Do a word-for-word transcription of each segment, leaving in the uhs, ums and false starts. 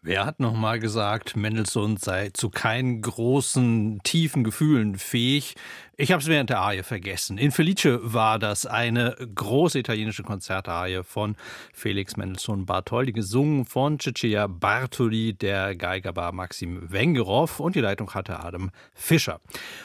Wer hat noch mal gesagt, Mendelssohn sei zu keinen großen, tiefen Gefühlen fähig? Ich habe es während der Arie vergessen. In Felice war das eine große italienische Konzertarie von Felix Mendelssohn Bartholdy, gesungen von Cecilia Bartoli. Der Geiger war Maxim Wengerow und die Leitung hatte Adam Fischer.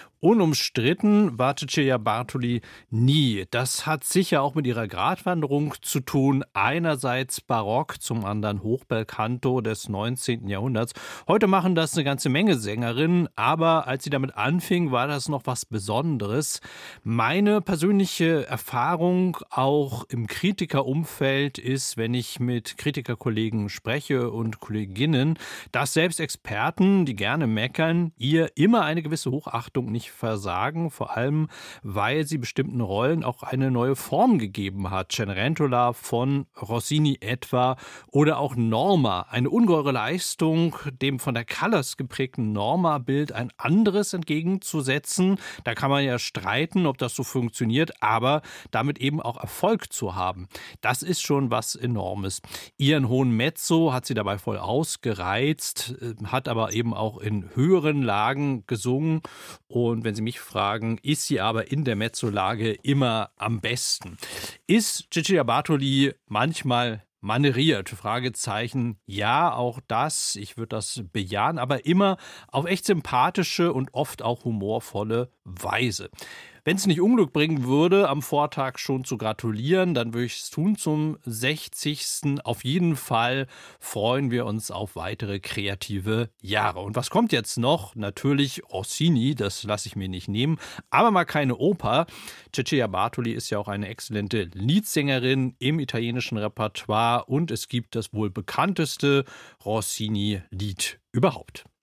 Unumstritten war Cecilia Bartoli nie. Das hat sicher auch mit ihrer Gratwanderung zu tun. Einerseits Barock, zum anderen Hochbelcanto des neunzehnten Jahrhunderts. Heute machen das eine ganze Menge Sängerinnen, aber als sie damit anfing, war das noch was Besonderes. Meine persönliche Erfahrung auch im Kritikerumfeld ist, wenn ich mit Kritikerkollegen spreche und Kolleginnen, dass selbst Experten, die gerne meckern, ihr immer eine gewisse Hochachtung nicht versagen, vor allem, weil sie bestimmten Rollen auch eine neue Form gegeben hat. Cenerentola von Rossini etwa oder auch Norma, eine ungeheure Leistung, dem von der Callas geprägten Norma-Bild ein anderes entgegenzusetzen. Da kann man ja streiten, ob das so funktioniert, aber damit eben auch Erfolg zu haben, das ist schon was Enormes. Ihren hohen Mezzo hat sie dabei voll ausgereizt, hat aber eben auch in höheren Lagen gesungen. Und wenn Sie mich fragen, ist sie aber in der Mezzolage immer am besten. Ist Cecilia Bartoli manchmal maneriert? Fragezeichen. Ja, auch das. Ich würde das bejahen, aber immer auf echt sympathische und oft auch humorvolle Weise. Wenn es nicht Unglück bringen würde, am Vortag schon zu gratulieren, dann würde ich es tun zum sechzigsten Auf jeden Fall freuen wir uns auf weitere kreative Jahre. Und was kommt jetzt noch? Natürlich Rossini, das lasse ich mir nicht nehmen, aber mal keine Oper. Cecilia Bartoli ist ja auch eine exzellente Liedsängerin im italienischen Repertoire und es gibt das wohl bekannteste Rossini-Lied überhaupt.